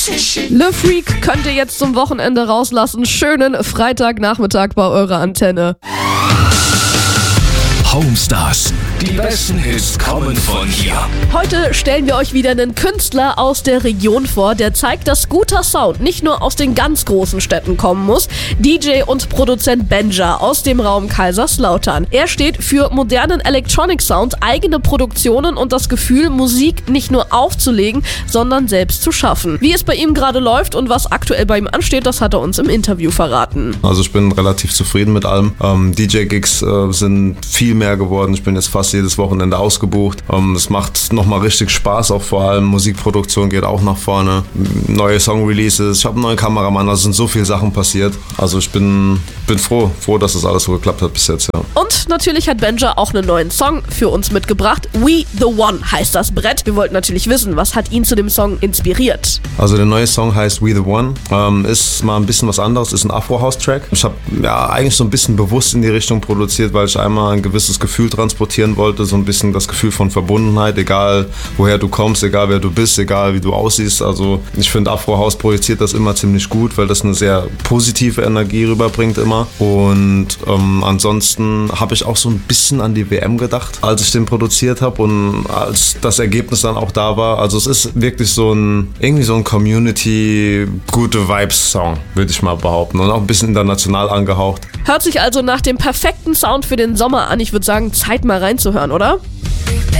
Le Freak könnt ihr jetzt zum Wochenende rauslassen. Schönen Freitagnachmittag bei eurer Antenne. Homestars, die besten Hits kommen von hier. Heute stellen wir euch wieder einen Künstler aus der Region vor, der zeigt, dass guter Sound nicht nur aus den ganz großen Städten kommen muss. DJ und Produzent Benja aus dem Raum Kaiserslautern. Er steht für modernen Electronic Sound, eigene Produktionen und das Gefühl, Musik nicht nur aufzulegen, sondern selbst zu schaffen. Wie es bei ihm gerade läuft und was aktuell bei ihm ansteht, das hat er uns im Interview verraten. Also ich bin relativ zufrieden mit allem. DJ-Gigs sind viel mehr geworden. Ich bin jetzt fast jedes Wochenende ausgebucht. Es macht nochmal richtig Spaß, auch vor allem Musikproduktion geht auch nach vorne. Neue Song-Releases, ich habe einen neuen Kameramann, also sind so viele Sachen passiert. Also ich bin froh, dass das alles so geklappt hat bis jetzt, ja. Und natürlich hat Benja auch einen neuen Song für uns mitgebracht. We the One heißt das Brett. Wir wollten natürlich wissen, was hat ihn zu dem Song inspiriert? Also der neue Song heißt We the One. Ist mal ein bisschen was anderes, ist ein Afro-House-Track. Ich habe eigentlich so ein bisschen bewusst in die Richtung produziert, weil ich einmal ein gewisses Gefühl transportieren wollte, so ein bisschen das Gefühl von Verbundenheit, egal woher du kommst, egal wer du bist, egal wie du aussiehst. Also ich finde Afro-House projiziert das immer ziemlich gut, weil das eine sehr positive Energie rüberbringt immer. Und ansonsten habe ich auch so ein bisschen an die WM gedacht, als ich den produziert habe und als das Ergebnis dann auch da war. Also es ist wirklich irgendwie so ein Community gute Vibes-Song, würde ich mal behaupten, und auch ein bisschen international angehaucht. Hört sich also nach dem perfekten Sound für den Sommer an. Ich würde sagen, Zeit mal reinzuhören, oder?